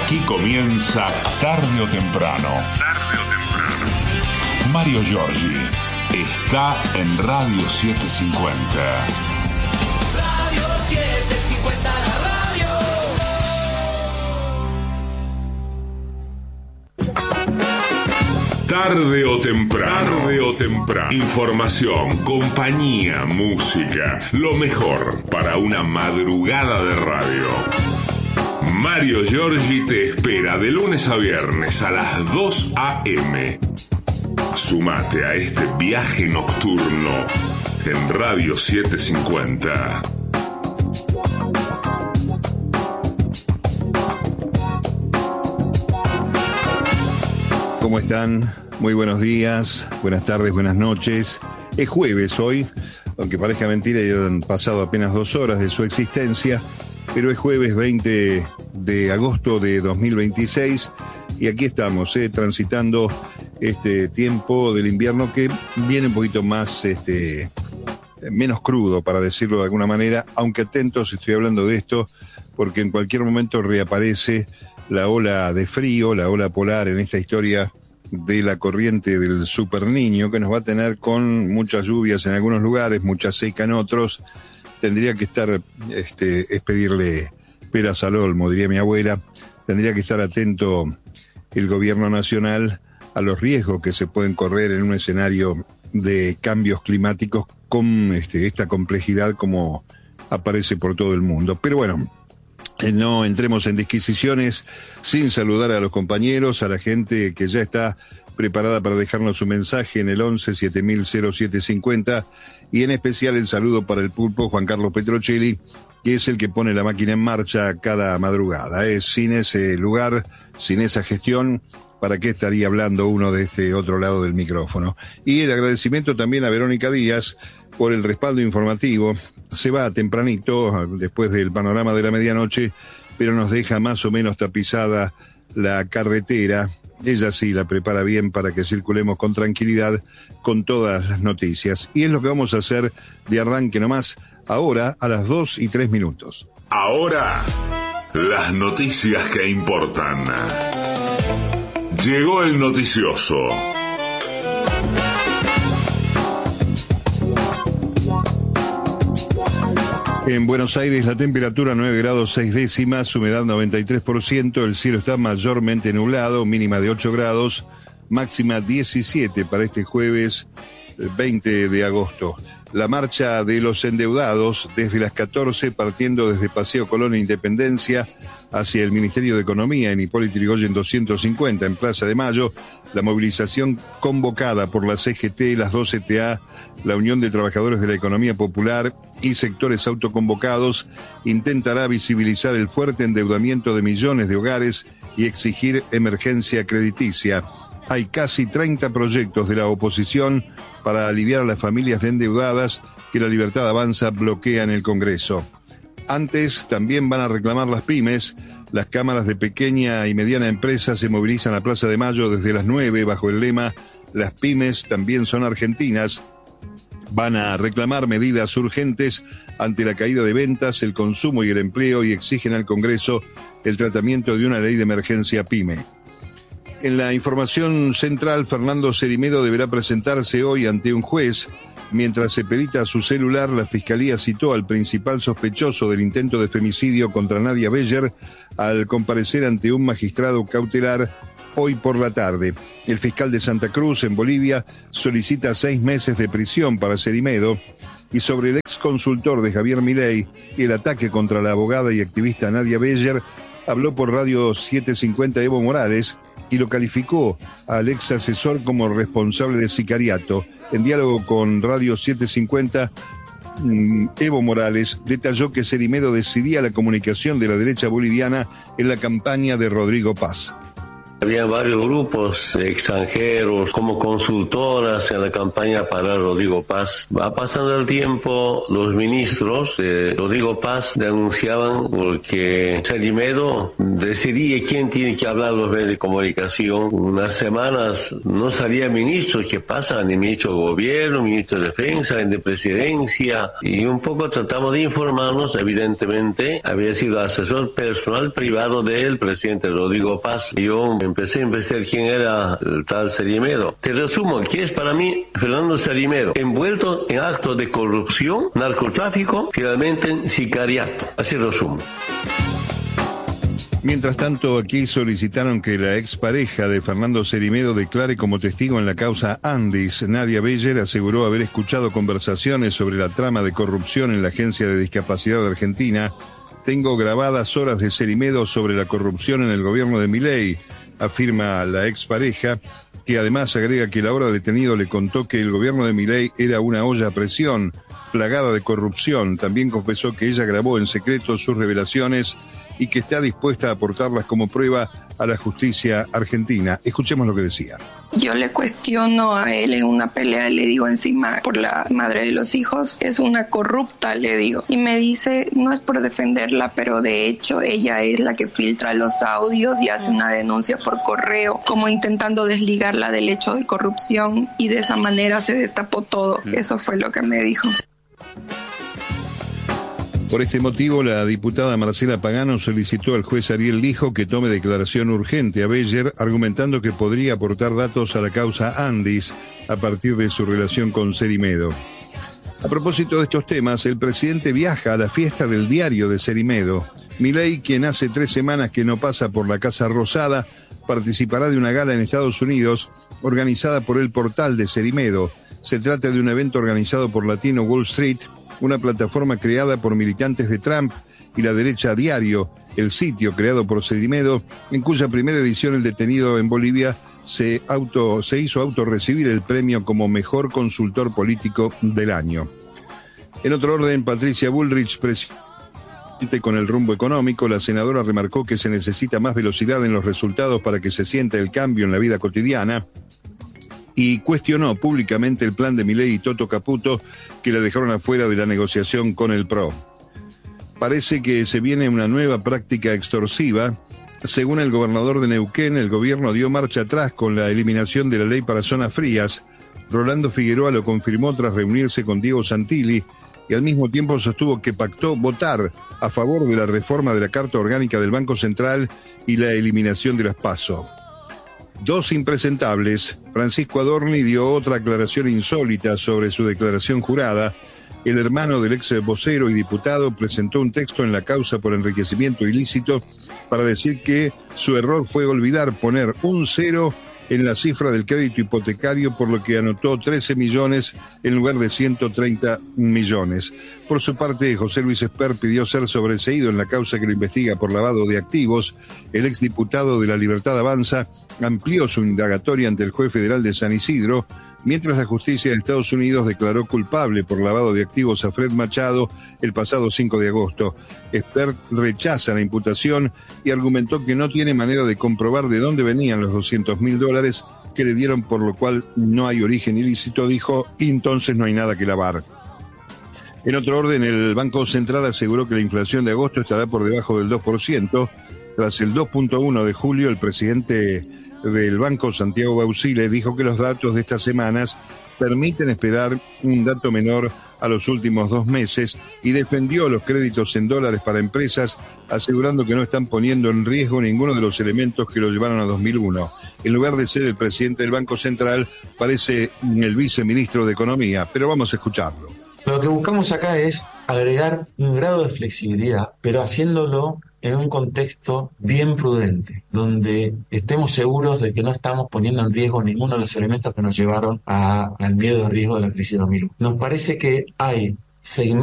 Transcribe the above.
Aquí comienza Tarde o Temprano. Mario Giorgi está en Radio 750. Radio 750, la radio. Tarde o temprano. Información, compañía, música. Lo mejor para una madrugada de radio. Mario Giorgi te espera de lunes a viernes a las 2 a.m. Sumate a este viaje nocturno en Radio 750. ¿Cómo están? Muy buenos días, buenas tardes, buenas noches. Es jueves hoy, aunque parezca mentira, ya han pasado apenas 2 horas de su existencia, pero es jueves 20 de agosto de 2026 y aquí estamos, transitando este tiempo del invierno que viene un poquito más, menos crudo, para decirlo de alguna manera, aunque atentos, estoy hablando de esto porque en cualquier momento reaparece la ola de frío, la ola polar en esta historia de la corriente del Super Niño, que nos va a tener con muchas lluvias en algunos lugares, mucha seca en otros. Tendría que estar, es pedirle peras al olmo, diría mi abuela. Tendría que estar atento el gobierno nacional a los riesgos que se pueden correr en un escenario de cambios climáticos con esta complejidad como aparece por todo el mundo. Pero bueno, no entremos en disquisiciones sin saludar a los compañeros, a la gente que ya está preparada para dejarnos su mensaje en el 11-7000-0750, y en especial el saludo para el pulpo Juan Carlos Petrocelli, que es el que pone la máquina en marcha cada madrugada. Sin ese lugar, sin esa gestión, ¿para qué estaría hablando uno de este otro lado del micrófono? Y el agradecimiento también a Verónica Díaz por el respaldo informativo. Se va tempranito, después del panorama de la medianoche, pero nos deja más o menos tapizada la carretera. Ella sí la prepara bien para que circulemos con tranquilidad con todas las noticias. Y es lo que vamos a hacer de arranque nomás, ahora a las 2:03. Ahora, las noticias que importan. Llegó el noticioso. En Buenos Aires la temperatura 9 grados 6 décimas, humedad 93%, el cielo está mayormente nublado, mínima de 8 grados, máxima 17 para este jueves 20 de agosto. La marcha de los endeudados desde las 14, partiendo desde Paseo Colón e Independencia hacia el Ministerio de Economía en Hipólito Yrigoyen 250 en Plaza de Mayo. La movilización convocada por la CGT, las 2 CTA, la Unión de Trabajadores de la Economía Popular y sectores autoconvocados intentará visibilizar el fuerte endeudamiento de millones de hogares y exigir emergencia crediticia. Hay casi 30 proyectos de la oposición para aliviar a las familias endeudadas que la Libertad Avanza bloquea en el Congreso. Antes también van a reclamar las pymes. Las cámaras de pequeña y mediana empresa se movilizan a Plaza de Mayo desde las 9 bajo el lema "Las pymes también son argentinas". Van a reclamar medidas urgentes ante la caída de ventas, el consumo y el empleo, y exigen al Congreso el tratamiento de una ley de emergencia pyme. En la información central, Fernando Cerimedo deberá presentarse hoy ante un juez. Mientras se perita su celular, la Fiscalía citó al principal sospechoso del intento de femicidio contra Nadia Beller al comparecer ante un magistrado cautelar hoy por la tarde. El fiscal de Santa Cruz, en Bolivia, solicita 6 meses de prisión para Cerimedo. Y sobre el ex consultor de Javier Milei y el ataque contra la abogada y activista Nadia Beller, habló por Radio 750 Evo Morales y lo calificó al ex asesor como responsable de sicariato. En diálogo con Radio 750, Evo Morales detalló que Cerimedo decidía la comunicación de la derecha boliviana en la campaña de Rodrigo Paz. Había varios grupos extranjeros como consultoras en la campaña para Rodrigo Paz. Va pasando el tiempo, los ministros de Rodrigo Paz denunciaban porque Cerimedo decidía quién tiene que hablar los medios de comunicación. Unas semanas no salía ministros, ¿qué pasa? Ni ministro de gobierno, ministro de defensa, de presidencia, y un poco tratamos de informarnos. Evidentemente había sido asesor personal privado del presidente Rodrigo Paz. Yo empecé a investigar quién era el tal Cerimedo. Te resumo, ¿qué es para mí Fernando Cerimedo? Envuelto en actos de corrupción, narcotráfico, finalmente en sicariato. Así resumo. Mientras tanto, aquí solicitaron que la expareja de Fernando Cerimedo declare como testigo en la causa Andis. Nadia Beller aseguró haber escuchado conversaciones sobre la trama de corrupción en la Agencia de Discapacidad de Argentina. Tengo grabadas horas de Cerimedo sobre la corrupción en el gobierno de Milei, afirma la expareja, que además agrega que el ahora detenido le contó que el gobierno de Milei era una olla a presión, plagada de corrupción. También confesó que ella grabó en secreto sus revelaciones y que está dispuesta a aportarlas como prueba a la justicia argentina. Escuchemos lo que decía. Yo le cuestiono a él en una pelea, le digo encima por la madre de los hijos, es una corrupta, le digo. Y me dice, no es por defenderla, pero de hecho ella es la que filtra los audios y hace una denuncia por correo, como intentando desligarla del hecho de corrupción, y de esa manera se destapó todo. Eso fue lo que me dijo. Por este motivo, la diputada Marcela Pagano solicitó al juez Ariel Lijo que tome declaración urgente a Beller, argumentando que podría aportar datos a la causa Andis a partir de su relación con Cerimedo. A propósito de estos temas, el presidente viaja a la fiesta del diario de Cerimedo. Milei, quien hace 3 semanas que no pasa por la Casa Rosada, participará de una gala en Estados Unidos organizada por el portal de Cerimedo. Se trata de un evento organizado por Latino Wall Street, una plataforma creada por militantes de Trump y la derecha Diario, el sitio creado por Cerimedo, en cuya primera edición el detenido en Bolivia se hizo autorrecibir el premio como mejor consultor político del año. En otro orden, Patricia Bullrich, presidente con el rumbo económico, la senadora remarcó que se necesita más velocidad en los resultados para que se sienta el cambio en la vida cotidiana, y cuestionó públicamente el plan de Milei y Toto Caputo, que la dejaron afuera de la negociación con el PRO. Parece que se viene una nueva práctica extorsiva. Según el gobernador de Neuquén, el gobierno dio marcha atrás con la eliminación de la ley para zonas frías. Rolando Figueroa lo confirmó tras reunirse con Diego Santilli y al mismo tiempo sostuvo que pactó votar a favor de la reforma de la Carta Orgánica del Banco Central y la eliminación de las PASO. 2 impresentables. Francisco Adorni dio otra aclaración insólita sobre su declaración jurada. El hermano del ex vocero y diputado presentó un texto en la causa por enriquecimiento ilícito para decir que su error fue olvidar poner un 0 en la cifra del crédito hipotecario, por lo que anotó 13 millones en lugar de 130 millones. Por su parte, José Luis Esper pidió ser sobreseído en la causa que lo investiga por lavado de activos. El exdiputado de La Libertad Avanza amplió su indagatoria ante el juez federal de San Isidro, mientras la justicia de Estados Unidos declaró culpable por lavado de activos a Fred Machado el pasado 5 de agosto. Esper rechaza la imputación y argumentó que no tiene manera de comprobar de dónde venían los $200.000 que le dieron, por lo cual no hay origen ilícito, dijo, y entonces no hay nada que lavar. En otro orden, el Banco Central aseguró que la inflación de agosto estará por debajo del 2%. Tras el 2.1 de julio, el presidente del banco, Santiago Bausile, dijo que los datos de estas semanas permiten esperar un dato menor a los últimos 2 meses y defendió los créditos en dólares para empresas, asegurando que no están poniendo en riesgo ninguno de los elementos que lo llevaron a 2001. En lugar de ser el presidente del Banco Central, parece el viceministro de Economía, pero vamos a escucharlo. Lo que buscamos acá es agregar un grado de flexibilidad, pero haciéndolo en un contexto bien prudente, donde estemos seguros de que no estamos poniendo en riesgo ninguno de los elementos que nos llevaron al miedo de riesgo de la crisis de 2001. Nos parece que hay segmentos